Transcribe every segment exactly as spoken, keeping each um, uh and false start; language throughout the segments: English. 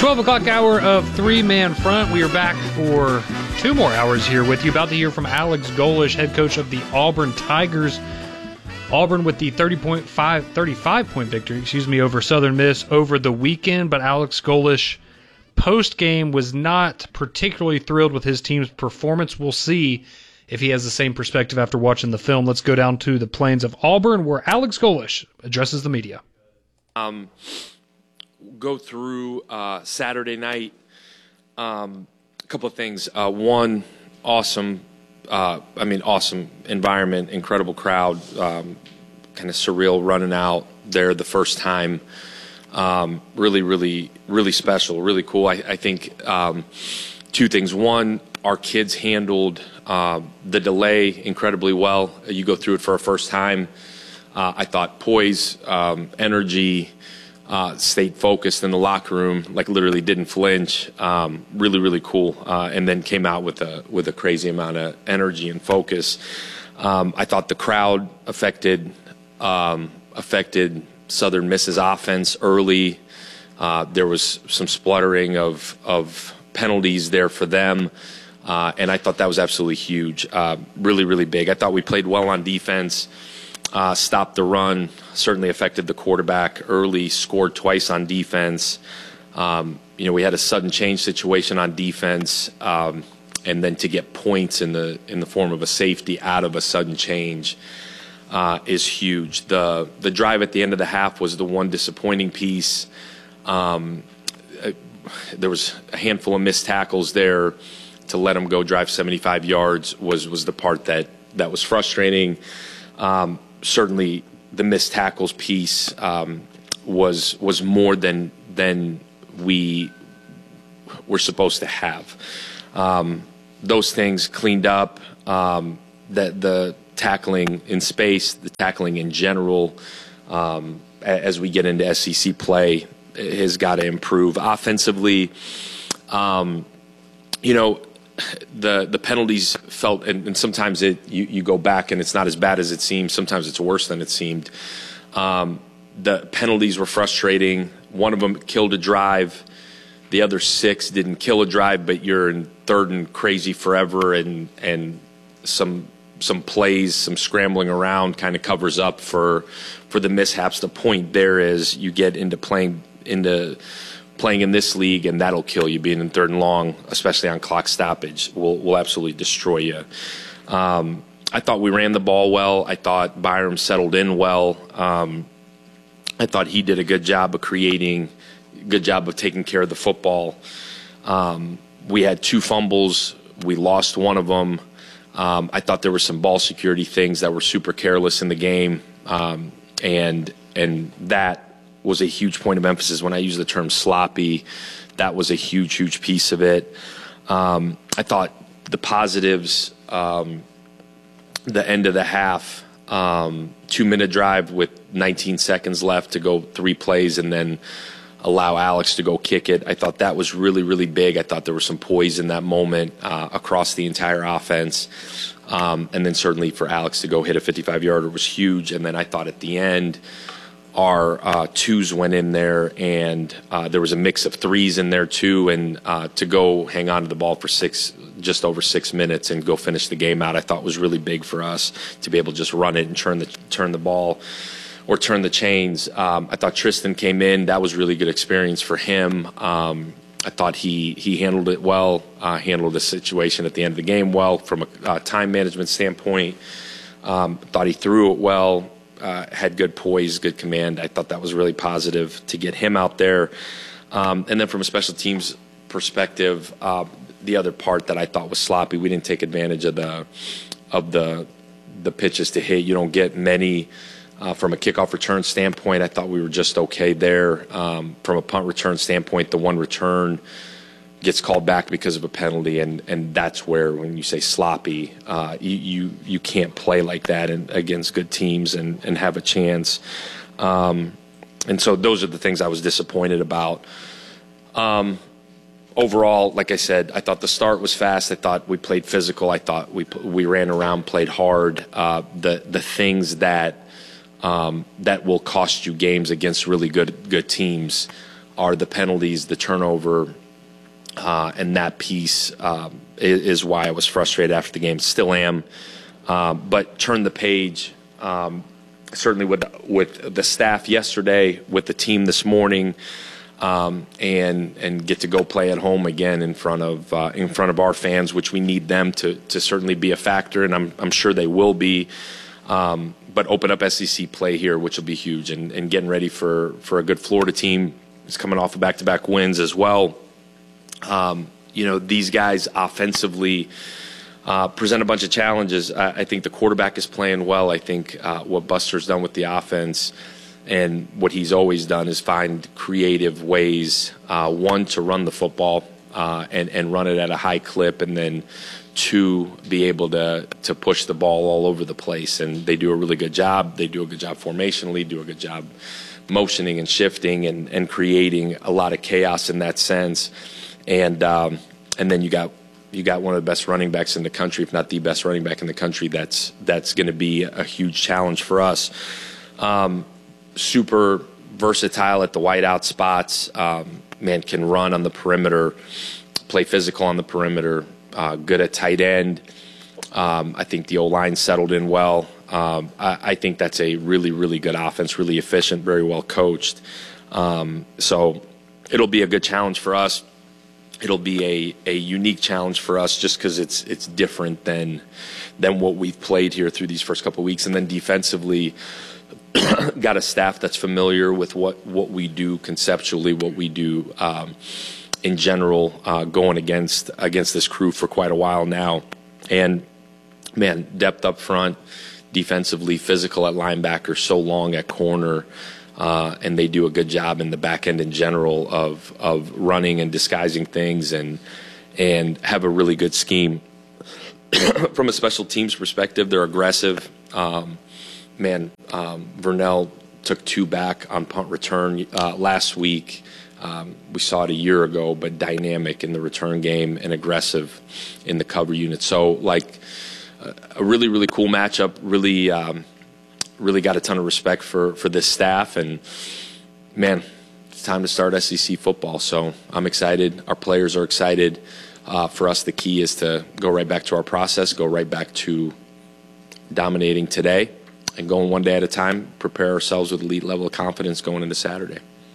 twelve o'clock hour of Three-Man Front. We are back for two more hours here with you. About to hear from Alex Golesh, head coach of the Auburn Tigers. Auburn with the thirty point five, thirty-five point victory, excuse me, over Southern Miss over the weekend. But Alex Golesh, post-game, was not particularly thrilled with his team's performance. We'll see if he has the same perspective after watching the film. Let's go down to the plains of Auburn, where Alex Golesh addresses the media. Um. Go through uh, Saturday night. Um, a couple of things. Uh, one, awesome. Uh, I mean, awesome environment, incredible crowd. Um, kind of surreal running out there the first time. Um, really, really, really special. Really cool. I, I think um, two things. One, our kids handled uh, the delay incredibly well. You go through it for a first time. Uh, I thought poise, um, energy. Uh, stayed focused in the locker room, like literally didn't flinch. Um, really, really cool. Uh, and then came out with a with a crazy amount of energy and focus. Um, I thought the crowd affected um, affected Southern Miss's offense early. Uh, there was some spluttering of of penalties there for them, uh, and I thought that was absolutely huge. Uh, really, really big. I thought we played well on defense. Uh, stopped the run, certainly affected the quarterback early, scored twice on defense. Um, you know, we had a sudden change situation on defense, um, and then to get points in the in the form of a safety out of a sudden change uh, is huge. The the drive at the end of the half was the one disappointing piece. Um, there was a handful of missed tackles there. To let them go drive seventy-five yards was was the part that that was frustrating. Um, Certainly, the missed tackles piece um, was was more than than we were supposed to have. Um, those things cleaned up. Um, the, the tackling in space, the tackling in general, um, as we get into S E C play, has got to improve. Offensively, um, you know. The the penalties felt, and, and sometimes it you, you go back and it's not as bad as it seems. Sometimes it's worse than it seemed. Um, the penalties were frustrating. One of them killed a drive. The other six didn't kill a drive, but you're in third and crazy forever, and and some some plays, some scrambling around kind of covers up for for the mishaps. The point there is you get into playing into. Playing in this league, and that'll kill you. Being in third and long, especially on clock stoppage, will will absolutely destroy you. Um, I thought we ran the ball well. I thought Byram settled in well. Um, I thought he did a good job of creating, good job of taking care of the football. Um, we had two fumbles. We lost one of them. Um, I thought there were some ball security things that were super careless in the game, um, and and that. Was a huge point of emphasis. When I use the term sloppy, that was a huge, huge piece of it. Um, I thought the positives, um, the end of the half, um, two-minute drive with nineteen seconds left to go three plays and then allow Alex to go kick it. I thought that was really, really big. I thought there was some poise in that moment uh, across the entire offense. Um, and then certainly for Alex to go hit a fifty-five yarder was huge. And then I thought at the end, our uh, twos went in there, and uh, there was a mix of threes in there too. And uh, to go hang on to the ball for six, just over six minutes, and go finish the game out, I thought was really big for us to be able to just run it and turn the turn the ball or turn the chains. Um, I thought Tristan came in; that was really good experience for him. Um, I thought he he handled it well, uh, handled the situation at the end of the game well from a uh, time management standpoint. Um, thought he threw it well. Uh, had good poise, good command. I thought that was really positive to get him out there. Um, and then from a special teams perspective, uh, the other part that I thought was sloppy, we didn't take advantage of the of the the pitches to hit. You don't get many uh, from a kickoff return standpoint. I thought we were just okay there. Um, from a punt return standpoint, the one return gets called back because of a penalty, and, and that's where, when you say sloppy, uh, you, you you can't play like that in, against good teams and, and have a chance. Um, and so those are the things I was disappointed about. Um, overall, like I said, I thought the start was fast. I thought we played physical. I thought we we ran around, played hard. Uh, the the things that um, that will cost you games against really good good teams are the penalties, the turnover, uh, and that piece um, is, is why I was frustrated after the game. Still am, uh, but turn the page. Um, certainly with with the staff yesterday, with the team this morning, um, and and get to go play at home again in front of uh, in front of our fans, which we need them to to certainly be a factor, and I'm I'm sure they will be. Um, but open up S E C play here, which will be huge, and, and getting ready for, for a good Florida team who's coming off of back-to-back wins as well. Um, you know, these guys offensively uh, present a bunch of challenges. I, I think the quarterback is playing well. I think uh, what Buster's done with the offense and what he's always done is find creative ways, uh, one, to run the football uh, and, and run it at a high clip, and then to be able to to push the ball all over the place. And they do a really good job. They do a good job formationally, do a good job motioning and shifting and, and creating a lot of chaos in that sense. And um, and then you got you got one of the best running backs in the country, if not the best running back in the country. That's that's going to be a huge challenge for us. Um, super versatile at the wideout spots. Um, man, can run on the perimeter, play physical on the perimeter. Uh, good at tight end. Um, I think the O-line settled in well. Um, I, I think that's a really, really good offense, really efficient, very well coached. Um, so it'll be a good challenge for us. It'll be a, a unique challenge for us just because it's it's different than than what we've played here through these first couple of weeks. And then defensively, got a staff that's familiar with what, what we do conceptually, what we do um, in general, uh, going against against this crew for quite a while now. And, man, depth up front, defensively, physical at linebacker, so long at corner, uh, and they do a good job in the back end in general of of running and disguising things and and have a really good scheme. From a special teams perspective, they're aggressive. Um, man, um, Vernell took two back on punt return uh, last week. Um, we saw it a year ago, but dynamic in the return game and aggressive in the cover unit. So, like, uh, a really, really cool matchup. Really, um, really got a ton of respect for, for this staff. And, man, it's time to start S E C football. So I'm excited. Our players are excited. Uh, for us, the key is to go right back to our process, go right back to dominating today, and going one day at a time, prepare ourselves with elite level of confidence going into Saturday.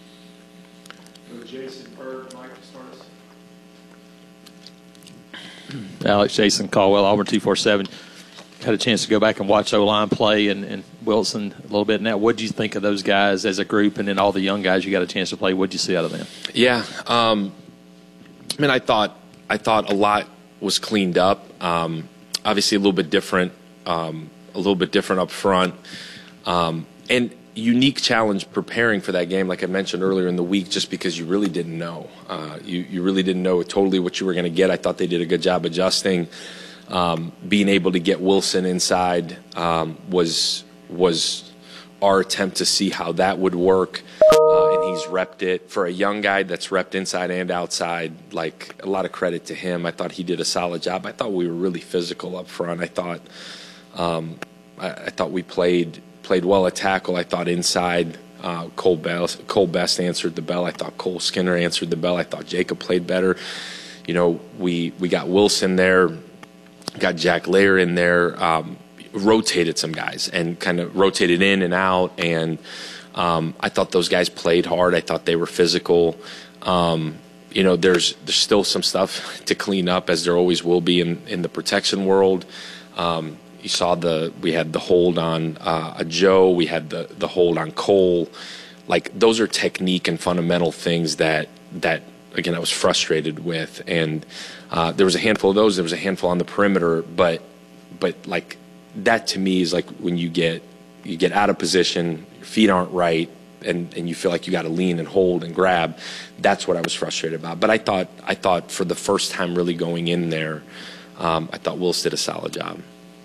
Alex, Jason Caldwell, Auburn two forty-seven. Had a chance to go back and watch O-line play and, and Wilson a little bit now. What did you think of those guys as a group, and then all the young guys you got a chance to play? What did you see out of them? Yeah, um, I mean, I thought I thought a lot was cleaned up. Um, obviously, a little bit different, um, a little bit different up front, um, and unique challenge preparing for that game, like I mentioned earlier in the week, just because you really didn't know. Uh, you, you really didn't know totally what you were going to get. I thought they did a good job adjusting. Um, being able to get Wilson inside um, was was our attempt to see how that would work, uh, and he's repped it. For a young guy that's repped inside and outside, like, a lot of credit to him. I thought he did a solid job. I thought we were really physical up front. I thought um, I, I thought we played played well at tackle. I thought inside, uh, Cole Best, Cole Best answered the bell. I thought Cole Skinner answered the bell. I thought Jacob played better. You know, we we got Wilson there, got Jack Lair in there, um, rotated some guys and kind of rotated in and out. And um, I thought those guys played hard. I thought they were physical. Um, you know, there's there's still some stuff to clean up, as there always will be in, in the protection world. Um, You saw the we had the hold on uh, a Joe. We had the the hold on Cole. Like, those are technique and fundamental things that that again I was frustrated with. And uh, there was a handful of those. There was a handful on the perimeter. But but like that to me is like when you get you get out of position, your feet aren't right, and and you feel like you got to lean and hold and grab. That's what I was frustrated about. But I thought I thought for the first time really going in there, um, I thought Wills did a solid job.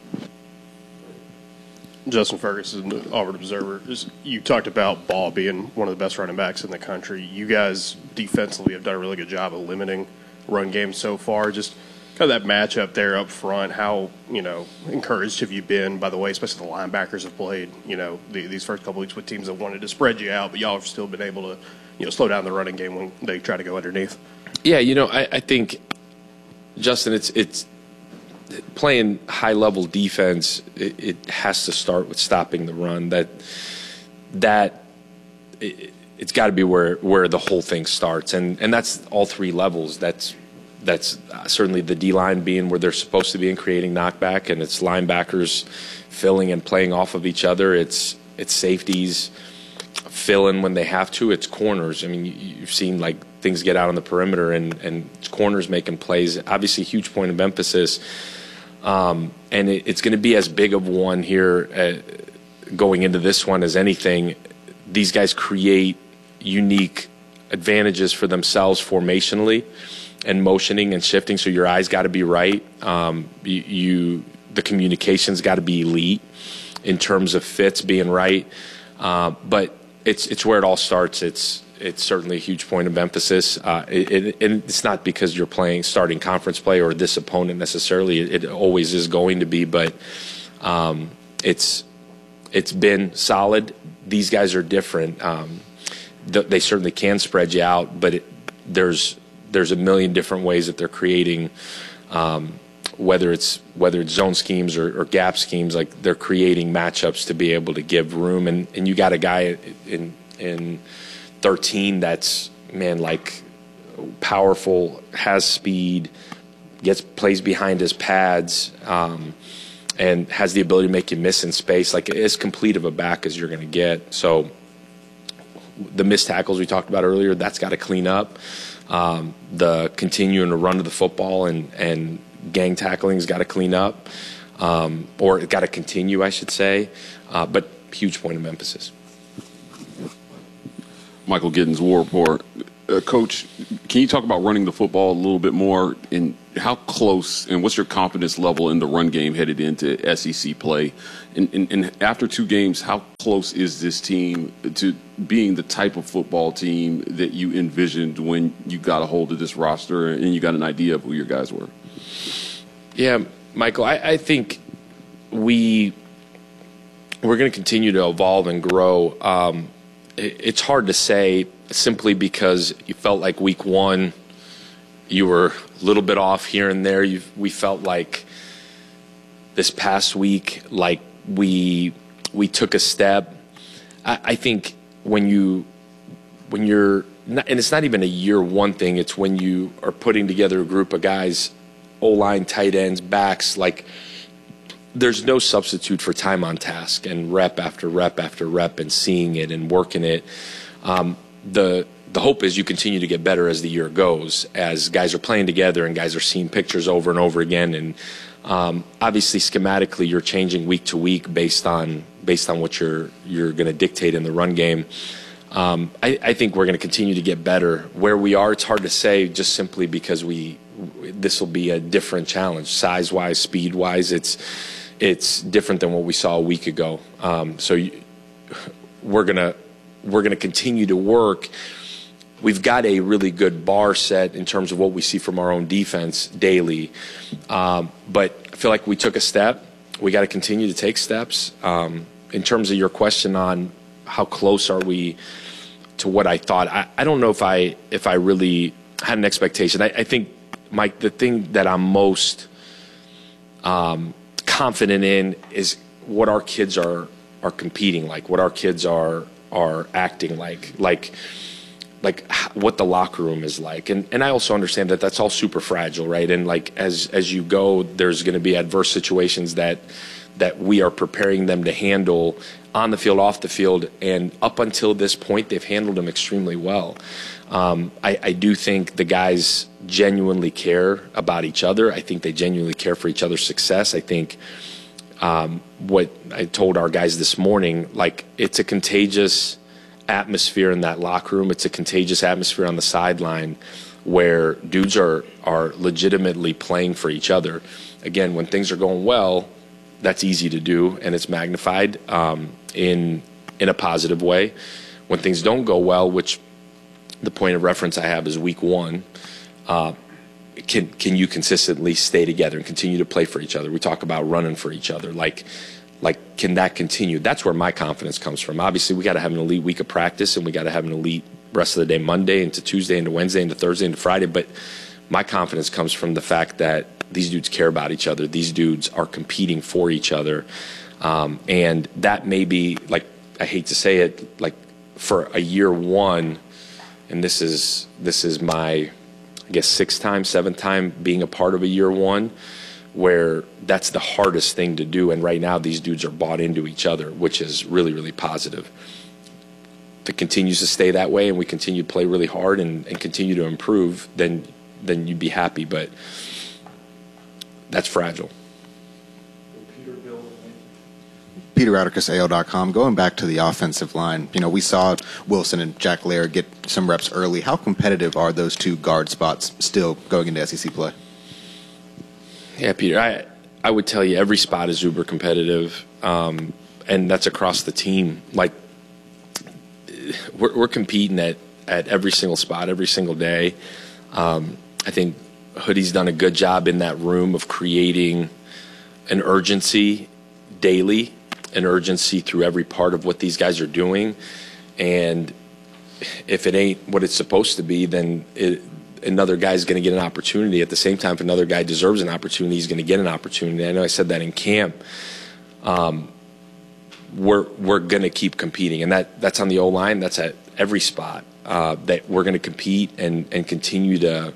Justin Ferguson, the Auburn Observer. You talked about Ball being one of the best running backs in the country. You guys defensively have done a really good job of limiting run game so far. Just kind of that matchup there up front. How, you know, encouraged have you been by the way, especially the linebackers have played, you know, the, these first couple weeks with teams that wanted to spread you out, but y'all have still been able to you know slow down the running game when they try to go underneath? Yeah, you know, I, I think, Justin, it's it's playing high level defense. It, it has to start with stopping the run. That that it, it's got to be where where the whole thing starts, and and that's all three levels. That's that's certainly the D line being where they're supposed to be and creating knockback, and it's linebackers filling and playing off of each other. It's it's safeties filling when they have to. It's corners. I mean, you, you've seen like things get out on the perimeter, and and it's corners making plays. Obviously, a huge point of emphasis, um, and it, it's going to be as big of one here uh, going into this one as anything. These guys create unique advantages for themselves formationally and motioning and shifting. So your eyes got to be right. Um, you, you the communication's got to be elite in terms of fits being right. Uh, but it's it's where it all starts. It's it's certainly a huge point of emphasis. Uh, it, it, and it's not because you're playing starting conference play or this opponent necessarily. It, it always is going to be, but um, it's it's been solid. These guys are different. Um, th- they certainly can spread you out, but it, there's there's a million different ways that they're creating. Um, whether it's whether it's zone schemes or, or gap schemes, like they're creating matchups to be able to give room. And, and you got a guy in in thirteen that's, man, like powerful, has speed, gets plays behind his pads, um, and has the ability to make you miss in space. Like as complete of a back as you're going to get. So the missed tackles we talked about earlier, that's got to clean up. Um, the continuing to run to the football and, and gang tackling's got to clean up, um, or it got to continue, I should say. Uh, but huge point of emphasis. Michael Giddens, War Report. Uh, Coach, can you talk about running the football a little bit more, and how close and what's your confidence level in the run game headed into S E C play? And, and, and after two games, how close is this team to being the type of football team that you envisioned when you got a hold of this roster and you got an idea of who your guys were? Yeah, Michael, I, I think we we're going to continue to evolve and grow. Um, it, it's hard to say simply because you felt like week one you were a little bit off here and there. You've, we felt like this past week, like we we took a step. I, I think when you when you're not, and it's not even a year one thing. It's when you are putting together a group of guys. O-line, tight ends, backs, like there's no substitute for time on task and rep after rep after rep and seeing it and working it. Um, the the hope is you continue to get better as the year goes, as guys are playing together and guys are seeing pictures over and over again. And um, obviously, schematically, you're changing week to week based on based on what you're you're going to dictate in the run game. Um, I, I think we're going to continue to get better. Where we are, it's hard to say, just simply because we. This will be a different challenge, size-wise, speed-wise. It's it's different than what we saw a week ago. Um, so you, we're gonna we're gonna continue to work. We've got a really good bar set in terms of what we see from our own defense daily, um, but I feel like we took a step. We got to continue to take steps. Um, in terms of your question on how close are we to what I thought, I, I don't know if I if I really had an expectation. I, I think. Mike, the thing that I'm most um, confident in is what our kids are are competing like, what our kids are are acting like, like like what the locker room is like. And and I also understand that that's all super fragile, right? And like as as you go, there's going to be adverse situations that that we are preparing them to handle on the field, off the field, and up until this point, they've handled them extremely well. Um, I, I do think the guys genuinely care about each other. I think they genuinely care for each other's success. I think um, what I told our guys this morning, like it's a contagious atmosphere in that locker room. It's a contagious atmosphere on the sideline where dudes are, are legitimately playing for each other. Again, when things are going well, that's easy to do, and it's magnified um, in in a positive way. When things don't go well, which the point of reference I have is week one, uh, can can you consistently stay together and continue to play for each other? We talk about running for each other. Like, like can that continue? That's where my confidence comes from. Obviously, we got to have an elite week of practice, and we got to have an elite rest of the day, Monday into Tuesday into Wednesday into Thursday into Friday. But my confidence comes from the fact that these dudes care about each other. These dudes are competing for each other. Um, and that may be, like, I hate to say it, like for a year one, and this is this is my, I guess, sixth time, seventh time being a part of a year one, where that's the hardest thing to do. And right now these dudes are bought into each other, which is really, really positive. If it continues to stay that way and we continue to play really hard and, and continue to improve, then then you'd be happy. But that's fragile. Peter Atticus, A L dot com. Going back to the offensive line, you know, we saw Wilson and Jack Lair get some reps early. How competitive are those two guard spots still going into S E C play? Yeah, Peter, I I would tell you every spot is uber competitive, um, and that's across the team. Like, we're, we're competing at, at every single spot, every single day. Um, I think Hoodie's done a good job in that room of creating an urgency daily, an urgency through every part of what these guys are doing. And if it ain't what it's supposed to be, then it, another guy's going to get an opportunity. At the same time, if another guy deserves an opportunity, he's going to get an opportunity. I know I said that in camp. Um, we're we're going to keep competing, and that that's on the O-line. That's at every spot uh, that we're going to compete and and continue to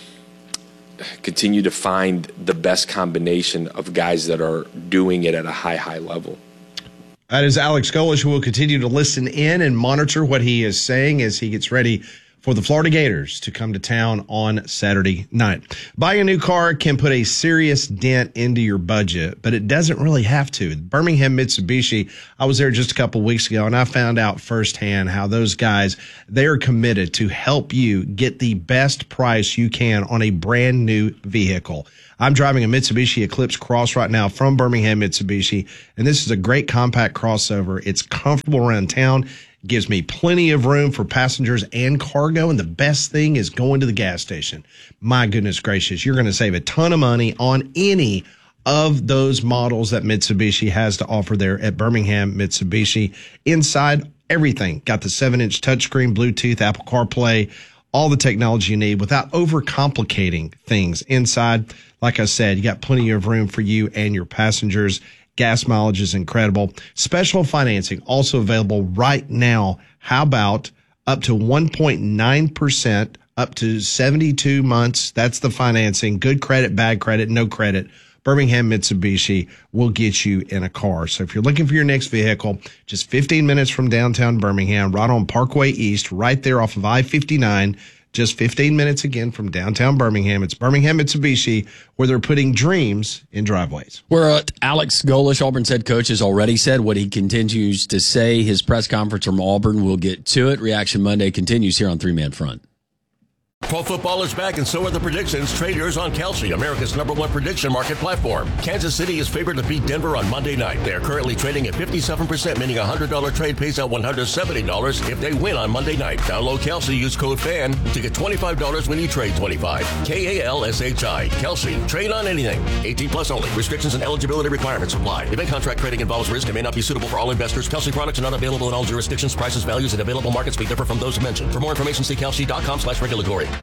continue to find the best combination of guys that are doing it at a high high level. That is Alex Golesh, who will continue to listen in and monitor what he is saying as he gets ready for the Florida Gators to come to town on Saturday night. Buying a new car can put a serious dent into your budget, but it doesn't really have to. Birmingham Mitsubishi, I was there just a couple weeks ago, and I found out firsthand how those guys, they are committed to help you get the best price you can on a brand new vehicle. I'm driving a Mitsubishi Eclipse Cross right now from Birmingham Mitsubishi, and this is a great compact crossover. It's comfortable around town. Gives me plenty of room for passengers and cargo, and the best thing is going to the gas station. My goodness gracious, you're going to save a ton of money on any of those models that Mitsubishi has to offer there at Birmingham Mitsubishi. Inside, everything. Got the seven-inch touchscreen, Bluetooth, Apple CarPlay, all the technology you need without overcomplicating things. Inside, like I said, you got plenty of room for you and your passengers. Gas mileage is incredible. Special financing also available right now. How about up to one point nine percent, up to seventy-two months? That's the financing. Good credit, bad credit, no credit. Birmingham Mitsubishi will get you in a car. So if you're looking for your next vehicle, just fifteen minutes from downtown Birmingham, right on Parkway East, right there off of I fifty-nine. Just fifteen minutes again from downtown Birmingham. It's Birmingham Mitsubishi, where they're putting dreams in driveways. Where uh, Alex Golesh, Auburn's head coach, has already said what he continues to say. His press conference from Auburn, we'll get to it. Reaction Monday continues here on Three Man Front. Pro football is back, and so are the predictions. Trade yours on Kelsey, America's number one prediction market platform. Kansas City is favored to beat Denver on Monday night. They are currently trading at fifty-seven percent, meaning a one hundred dollars trade pays out one hundred seventy dollars if they win on Monday night. Download Kelsey, use code FAN to get twenty-five dollars when you trade twenty-five dollars. K A L S H I. Kelsey. Trade on anything. eighteen plus only. Restrictions and eligibility requirements apply. Event contract trading involves risk and may not be suitable for all investors. Kelsey products are not available in all jurisdictions. Prices, values, and available markets may differ from those mentioned. For more information, see kelsey dot com slash regulatory.